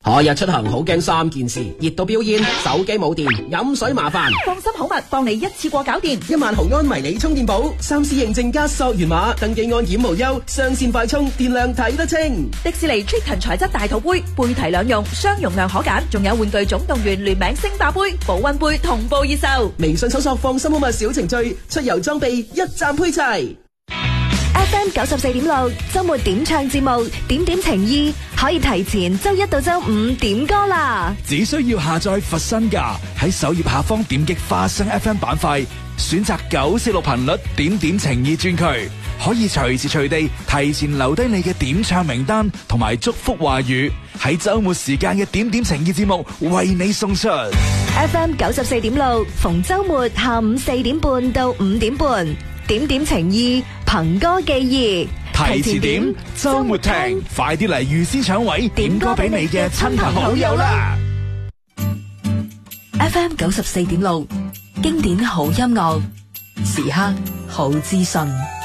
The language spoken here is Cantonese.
我日出行好驚3件事：熱到飆煙、手機冇電、飲水麻煩。 放心好物幫你一次過搞掂 1萬毫安迷你充電寶，3C 認證加溯源碼，登記安檢無憂，雙線快充，電量睇得清。 迪士尼 Triton 材質大肚杯，杯提兩用，雙容量可揀，仲有玩具總動員聯名星霸杯、保溫杯同步熱售。 微信搜索放心好物小程序，出遊裝備一站配齊。 FM 94.6周末點唱節目，點點情意，可以提前周一到周五點歌啦。 只需要下載佛身價，喺首頁下方點擊花生 FM 版塊，選擇946頻率點點情意專區，可以隨時隨地提前留低你嘅點唱名單同埋祝福話語，喺周末時間嘅點點情意節目為你送出。 FM 94.6逢周末下午4點半到5點半，點點情意，憑歌寄意， 提前點，周末聽，快啲嚟預先搶位，點歌俾你嘅親朋好友啦。 FM 94.6經典好音樂，時刻好資訊。